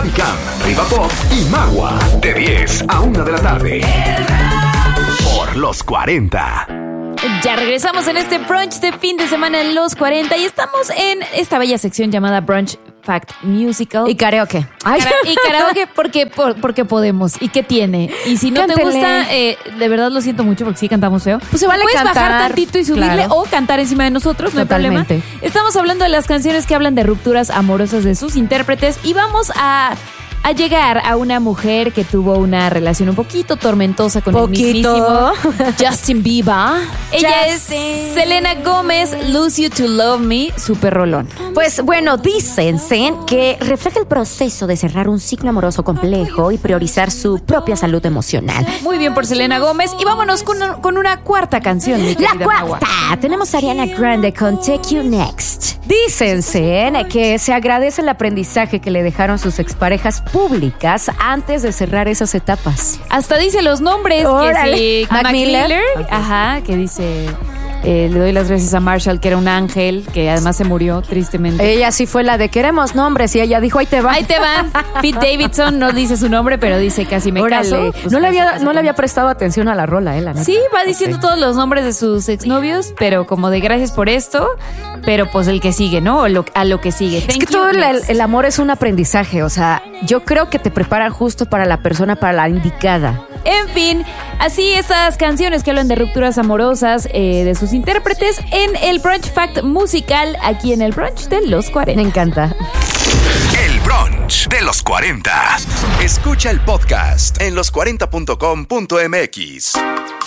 Unicam, Riva Pop y Magua. De 10 a 1 de la tarde. Por los 40. Ya regresamos en este brunch de fin de semana en los 40 y estamos en esta bella sección llamada Brunch Fact Musical. Y karaoke. Y karaoke porque podemos. ¿Y qué tiene? Y si no Cántele. te gusta, de verdad lo siento mucho porque sí cantamos feo. Pues se vale puedes cantar, bajar tantito y subirle claro. o cantar encima de nosotros, no hay problema. Totalmente. Estamos hablando de las canciones que hablan de rupturas amorosas de sus intérpretes y vamos a llegar a una mujer que tuvo una relación un poquito tormentosa con el mismísimo Justin Bieber. Ella es Selena Gómez, Lose You to Love Me, super rolón. Pues bueno, dícense que refleja el proceso de cerrar un ciclo amoroso complejo y priorizar su propia salud emocional. Muy bien por Selena Gómez. Y vámonos con una cuarta canción, mi La querida Magua. cuarta, tenemos a Ariana Grande con Take You Next. Dícense que se agradece el aprendizaje que le dejaron sus exparejas públicas antes de cerrar esas etapas. Hasta dice los nombres. Órale. Que sí, Mac Mac Miller. Miller. Ajá, que dice... le doy las gracias a Marshall, que era un ángel, que además se murió tristemente. Ella sí fue la de queremos nombres y ella dijo ahí te va. Ahí te van. Pete Davidson no dice su nombre, pero dice casi me Órale. caso. Pues no le casi había prestado atención a la rola, la neta. Sí, va diciendo todos los nombres de sus exnovios, pero como de gracias por esto, pero pues el que sigue, ¿no? A lo que sigue. Es Thank que you, todo next. el amor es un aprendizaje, o sea, yo creo que te preparan justo para la persona, para la indicada. En fin, así estas canciones que hablan de rupturas amorosas de sus intérpretes en el Brunch Fact Musical, aquí en el Brunch de los 40. Me encanta. El brunch de los 40. Escucha el podcast en los40.com.mx.